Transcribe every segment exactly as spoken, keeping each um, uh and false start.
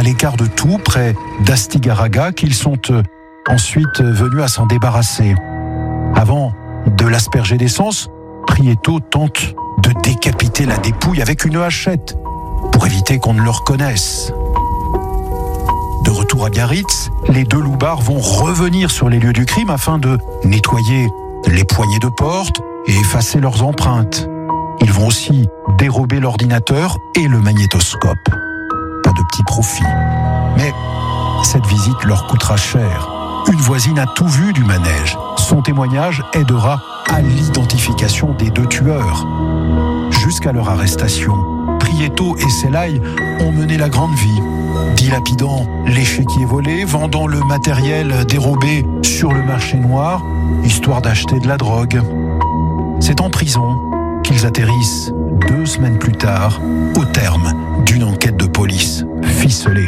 l'écart de tout, près d'Astigarraga, qu'ils sont euh, ensuite venus à s'en débarrasser. Avant de l'asperger d'essence, Prieto tente de décapiter la dépouille avec une hachette pour éviter qu'on ne le reconnaisse. De retour à Biarritz, les deux loupards vont revenir sur les lieux du crime afin de nettoyer les poignées de porte et effacer leurs empreintes. Ils vont aussi dérober l'ordinateur et le magnétoscope. Pas de petit profit. Mais cette visite leur coûtera cher. Une voisine a tout vu du manège. Son témoignage aidera à l'identification des deux tueurs. Jusqu'à leur arrestation, Prieto et Selaï ont mené la grande vie, dilapidant l'échiquier volé, vendant le matériel dérobé sur le marché noir, histoire d'acheter de la drogue. C'est en prison qu'ils atterrissent deux semaines plus tard, au terme d'une enquête de police ficelée.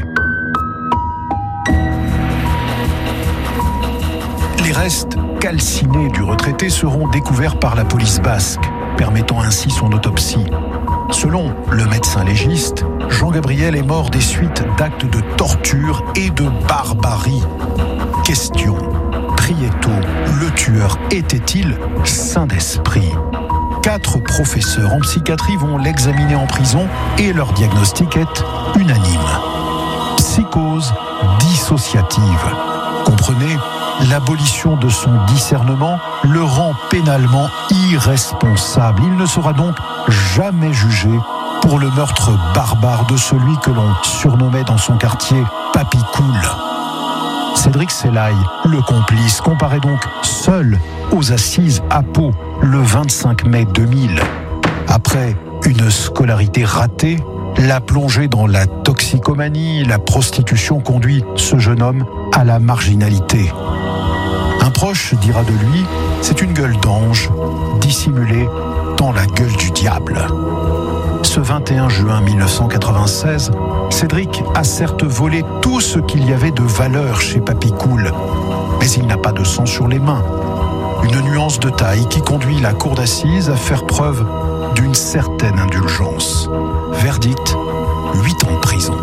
Les restes calcinés du retraité seront découverts par la police basque, permettant ainsi son autopsie. Selon le médecin légiste, Jean-Gabriel est mort des suites d'actes de torture et de barbarie. Question: Prieto, le tueur, était-il sain d'esprit ? Quatre professeurs en psychiatrie vont l'examiner en prison et leur diagnostic est unanime. Psychose dissociative. Comprenez, l'abolition de son discernement le rend pénalement irresponsable. Il ne sera donc jamais jugé pour le meurtre barbare de celui que l'on surnommait dans son quartier Papy Cool. Cédric Selaï, le complice, comparaît donc seul aux assises à Pau le vingt-cinq mai deux mille. Après une scolarité ratée, la plongée dans la toxicomanie, la prostitution conduit ce jeune homme à la marginalité. Un proche dira de lui, c'est une gueule d'ange, dissimulée dans la gueule du diable. Ce vingt et un juin mille neuf cent quatre-vingt-seize, Cédric a certes volé tout ce qu'il y avait de valeur chez Papy Cool, mais il n'a pas de sang sur les mains. Une nuance de taille qui conduit la cour d'assises à faire preuve d'une certaine indulgence. Verdict, huit ans de prison.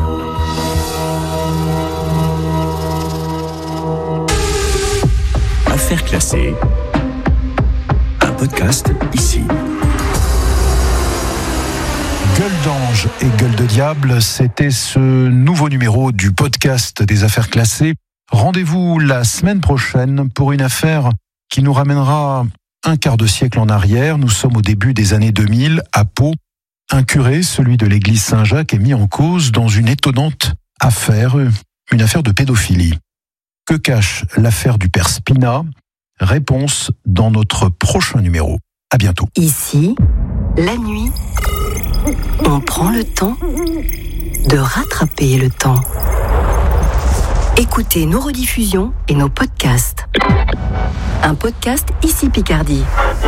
Affaires classées. Un podcast ici. Gueule d'ange et gueule de diable, c'était ce nouveau numéro du podcast des affaires classées. Rendez-vous la semaine prochaine pour une affaire qui nous ramènera un quart de siècle en arrière. Nous sommes au début des années deux mille, à Pau. Un curé, celui de l'église Saint-Jacques, est mis en cause dans une étonnante affaire, une affaire de pédophilie. Que cache l'affaire du père Spina ? Réponse dans notre prochain numéro. À bientôt. Ici, la nuit, on prend le temps de rattraper le temps. Écoutez nos rediffusions et nos podcasts. Un podcast Ici Picardie.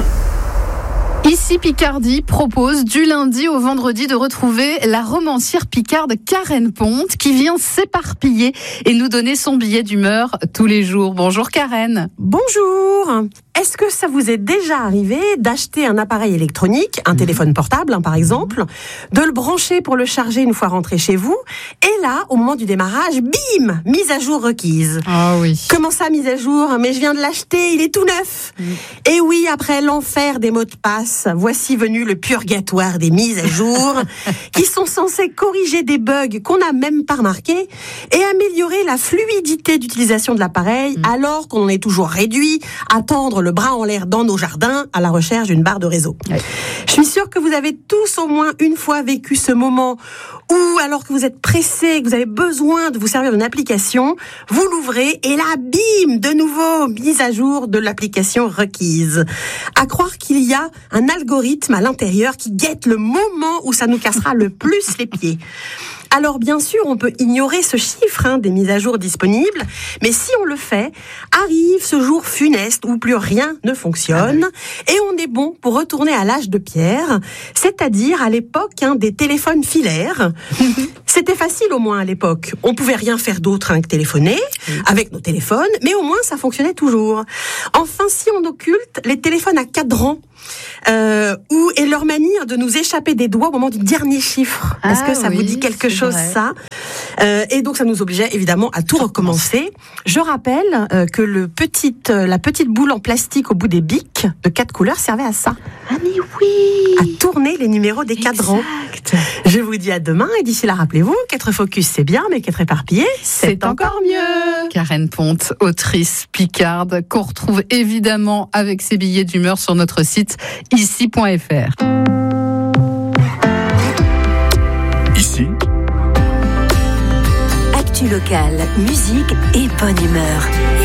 Ici Picardie propose du lundi au vendredi de retrouver la romancière picarde Karen Ponte qui vient s'éparpiller et nous donner son billet d'humeur tous les jours. Bonjour Karen. Bonjour. Est-ce que ça vous est déjà arrivé d'acheter un appareil électronique, un mmh. téléphone portable hein, par exemple, de le brancher pour le charger une fois rentré chez vous, et là, au moment du démarrage, bim, mise à jour requise. Ah oui. Comment ça, mise à jour ? Mais je viens de l'acheter, il est tout neuf. Mmh. Et oui, après l'enfer des mots de passe, voici venu le purgatoire des mises à jour, qui sont censées corriger des bugs qu'on n'a même pas remarqués et améliorer la fluidité d'utilisation de l'appareil, mmh. alors qu'on en est toujours réduit à tendre le bras en l'air dans nos jardins à la recherche d'une barre de réseau. Ouais. Je suis sûre que vous avez tous au moins une fois vécu ce moment où, alors que vous êtes pressé, que vous avez besoin de vous servir d'une application, vous l'ouvrez et là, bim, de nouveau, mise à jour de l'application requise. À croire qu'il y a un algorithme à l'intérieur qui guette le moment où ça nous cassera le plus les pieds. Alors bien sûr, on peut ignorer ce chiffre hein, des mises à jour disponibles, mais si on le fait, arrive ce jour funeste où plus rien ne fonctionne ah oui. et on est bon pour retourner à l'âge de pierre, c'est-à-dire à l'époque hein, des téléphones filaires. C'était facile au moins à l'époque. On pouvait rien faire d'autre hein, que téléphoner oui. avec nos téléphones, mais au moins ça fonctionnait toujours. Enfin, si on occulte les téléphones à cadran, Euh, ou et leur manière de nous échapper des doigts au moment du dernier chiffre. Ah, est-ce que ça oui, vous dit quelque chose, vrai. ça Euh, et donc ça nous obligeait évidemment à tout recommencer. Je rappelle euh, que le petit, euh, la petite boule en plastique au bout des bics de quatre couleurs servait à ça. Ah mais oui. À tourner les numéros des cadrans. Exact. Je vous dis à demain et d'ici là, rappelez-vous, qu'être focus c'est bien, mais qu'être éparpillé c'est, C'est encore mieux. Karen Ponte, autrice picarde, qu'on retrouve évidemment avec ses billets d'humeur sur notre site ici point f r. Ici, Actu locale, musique et bonne humeur.